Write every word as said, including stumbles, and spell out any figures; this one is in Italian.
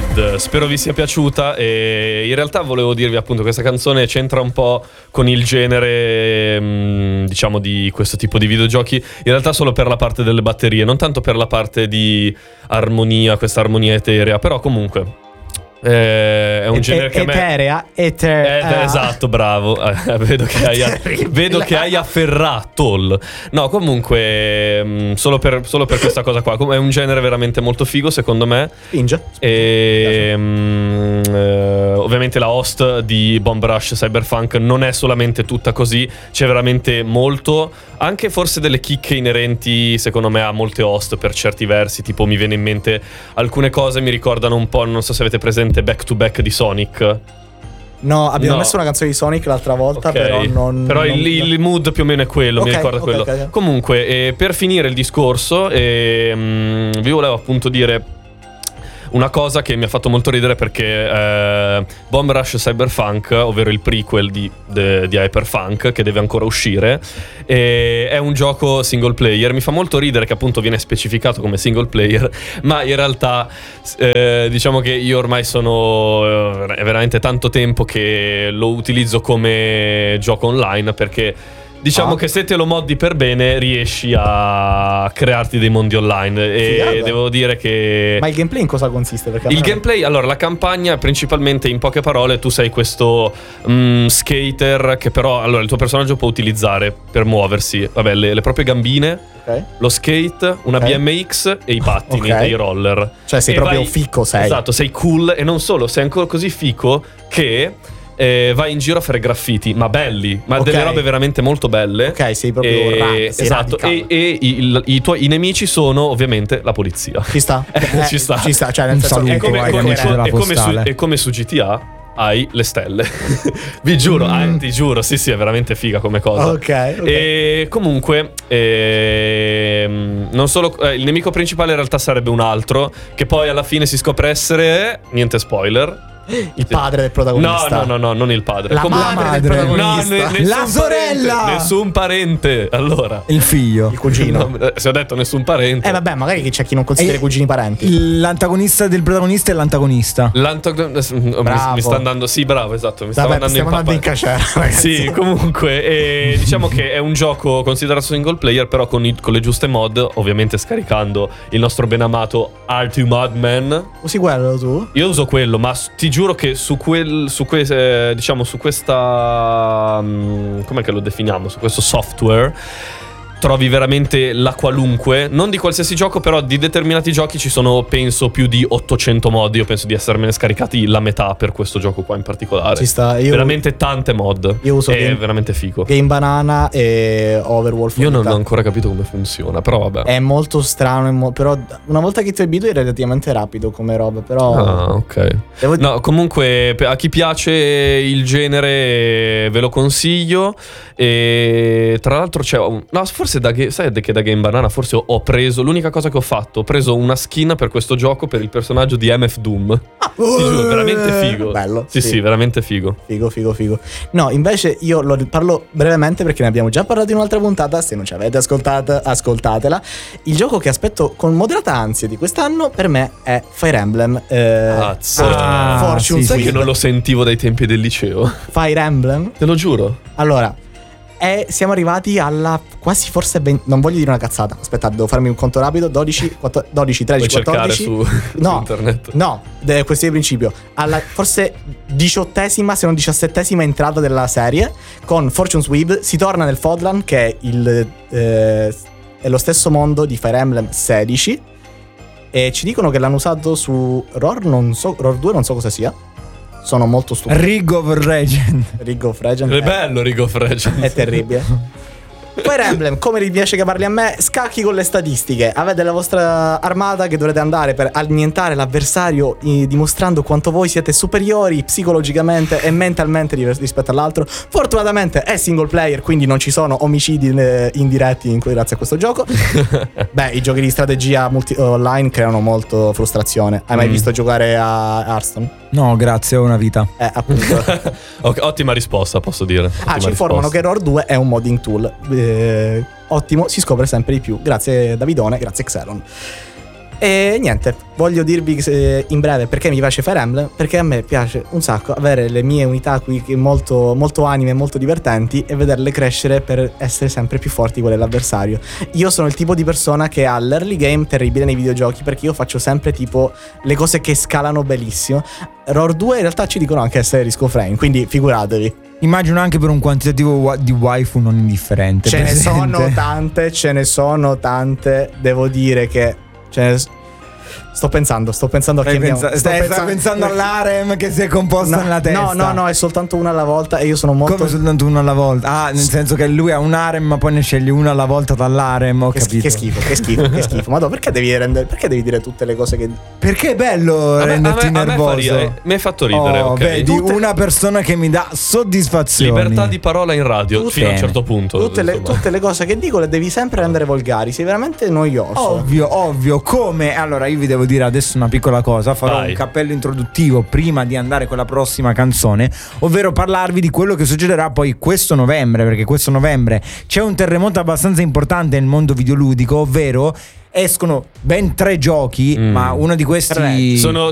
Dead. Spero vi sia piaciuta e in realtà volevo dirvi appunto questa canzone c'entra un po' con il genere mh, diciamo di questo tipo di videogiochi, in realtà solo per la parte delle batterie, non tanto per la parte di armonia, questa armonia eterea, però comunque Eh, è un E- genere che a me eterea, eterea. Eh, esatto, bravo. Eh, vedo che hai vedo che hai afferrato il- No, comunque mh, solo per, solo per questa cosa qua. Com- È un genere veramente molto figo, secondo me. Spinge. E mh, eh, ovviamente la host di Bomb Rush Cyberpunk non è solamente tutta così, c'è veramente molto, anche forse delle chicche inerenti secondo me a molte host per certi versi, tipo mi viene in mente alcune cose, mi ricordano un po', non so se avete presente Back to Back di Sonic. No, abbiamo No. messo una canzone di Sonic l'altra volta, Ok. però non Però il, non- il mood più o meno è quello, mi Ok, ricorda ok, quello. ok, ok. Comunque, eh, per finire il discorso, eh, mh, vi volevo appunto dire una cosa che mi ha fatto molto ridere perché eh, Bomb Rush Cyberpunk, ovvero il prequel di, de, di Hyperpunk, che deve ancora uscire, eh, è un gioco single player. Mi fa molto ridere che appunto viene specificato come single player, ma in realtà eh, diciamo che io ormai sono eh, è veramente tanto tempo che lo utilizzo come gioco online, perché diciamo Ah. che se te lo moddi per bene riesci a crearti dei mondi online. E Figata. devo dire che Ma il gameplay in cosa consiste? Perché a il me- gameplay, allora la campagna principalmente, in poche parole, tu sei questo mm, skater che però, allora il tuo personaggio può utilizzare per muoversi, vabbè, le, le proprie gambine, Ok. lo skate, una Ok. B M X e i pattini, Ok. e i roller. Cioè sei E proprio vai- fico, sei. Esatto, sei cool e non solo, sei ancora così fico che eh, vai in giro a fare graffiti, ma belli, ma Ok. delle robe veramente molto belle. Ok, sei proprio E- ra- sei esatto, radical. e, e i, il- i tuoi i nemici sono ovviamente la polizia. Ci sta? Eh, ci sta. Ci sta, cioè nel Un senso saluto è come, ai come- amici della e come su, postale. e come su G T A hai le stelle. Vi giuro, Mm. eh, ti giuro, sì sì, è veramente figa come cosa. Ok, ok. E comunque ehm, non solo eh, il nemico principale in realtà sarebbe un altro, che poi alla fine si scopre essere niente spoiler. Il padre del protagonista. No, no, no, no, non il padre. La madre del madre. protagonista. No, ne- nessun La sorella! parente, nessun parente. Allora, Il figlio. Il cugino. no, eh, se ho detto nessun parente. Eh vabbè, magari che c'è chi non considera Eh, i cugini parenti. L'antagonista del protagonista è l'antagonista. L'antagonista mi, Bravo. mi sta andando, sì, bravo, esatto, mi stava Vabbè, andando in stiamo andando in papà. cacciara, ragazzi. Sì, comunque, eh, diciamo che è un gioco considerato single player, però con, i- con le giuste mod, ovviamente scaricando il nostro ben amato Ultimate Man. Usi quello tu? Io uso quello, ma s- ti giuro che su quel, su que- eh, diciamo su questa, mm, com'è che lo definiamo? Su questo software trovi veramente la qualunque, non di qualsiasi gioco, però di determinati giochi ci sono, penso, più di ottocento mod. Io penso di essermene scaricati la metà per questo gioco qua in particolare. Ci sta. Io, Veramente tante mod. Io uso È Game- veramente figo. Game Banana e Overwolf. Io non Unità. ho ancora capito come funziona, però vabbè. È molto strano, è mo- però una volta che ti abitui è relativamente rapido come roba, però Ah, ok. devo dire No, comunque pe- a chi piace il genere ve lo consiglio. E tra l'altro c'è un... No, forse da Ga- sai che da Game Banana forse ho, ho preso, l'unica cosa che ho fatto, ho preso una skin per questo gioco per il personaggio di M F Doom. Ti giuro, veramente figo. Bello. Sì, sì, veramente figo. Figo, figo, figo. No, invece io lo parlo brevemente perché ne abbiamo già parlato in un'altra puntata. Se non ci avete ascoltato, ascoltatela. Il gioco che aspetto con moderata ansia di quest'anno per me è Fire Emblem. Eh, Cazzo. Ah, Fortune sì, Sai sì. che non lo sentivo dai tempi del liceo? Fire Emblem. Te lo giuro. Allora, è- siamo arrivati alla quasi forse ben- non voglio dire una cazzata. Aspettate, devo farmi un conto rapido. dodici, quattordici, dodici Puoi tredici, cercare quattordici. su, No, su internet. No, è questo è il principio. Alla forse diciottesima, se non diciassettesima entrata della serie con Fortune's Weave si torna nel Fodlan, che è il eh, è lo stesso mondo di Fire Emblem sedici, e ci dicono che l'hanno usato su R O R, non so, R O R due non so cosa sia. Sono molto stupido. Rig of Regent. Rig of Regent È è, bello League of Legends. è terribile. Fire Emblem, come vi piace che parli a me, scacchi con le statistiche. Avete la vostra armata che dovrete andare per annientare l'avversario, eh, dimostrando quanto voi siete superiori psicologicamente e mentalmente ri- rispetto all'altro. Fortunatamente è single player, quindi non ci sono omicidi eh, indiretti in cui, grazie a questo gioco. Beh, i giochi di strategia multi- online creano molto frustrazione. Hai mai Mm. visto giocare a Hearthstone? No, grazie, ho una vita. Eh, appunto. Ok, ottima risposta, posso dire. Ottima Ah, ci informano risposta. che R O R due è un modding tool. Eh, ottimo, si scopre sempre di più. Grazie Davidone, grazie Xeron. E niente, voglio dirvi eh, in breve perché mi piace Fire Emblem, perché a me piace un sacco avere le mie unità qui che molto, molto anime, molto divertenti e vederle crescere per essere sempre più forti quelle dell'avversario. Io sono il tipo di persona che ha l'early game terribile nei videogiochi, perché io faccio sempre tipo le cose che scalano benissimo. Roar due in realtà ci dicono anche essere Risk of Rain, quindi figuratevi. Immagino anche per un quantitativo wa- di waifu non indifferente. Ce ne presente. sono tante, ce ne sono tante, devo dire che ce ne s- sto pensando, sto pensando a chi Stai, abbiamo- pensa- sto stai- stai pensa- pensando all'arem che si è composta No, nella testa. no, no, no, è soltanto una alla volta e io sono molto Come soltanto uno alla volta? Ah, nel senso che lui ha un harem, ma poi ne sceglie uno alla volta dall'harem. Ho che, capito. che schifo, che schifo, che schifo. Ma no, perché devi rendere, perché devi dire tutte le cose che Perché è bello A me, a renderti me- a me fa nervoso. ridere, mi hai fatto ridere, Oh, ok? vedi, Tutte- una persona che mi dà soddisfazione. Libertà di parola in radio, Tutte- fino a un certo punto. tutte le, insomma. tutte le cose che dico le devi sempre rendere volgari, sei veramente noioso. Ovvio, ovvio, come? Allora io vi devo dire adesso una piccola cosa, farò Vai. un cappello introduttivo prima di andare con la prossima canzone, ovvero parlarvi di quello che succederà poi questo novembre, perché questo novembre c'è un terremoto abbastanza importante nel mondo videoludico, ovvero escono ben tre giochi, Mm. ma uno di questi Tre. Sono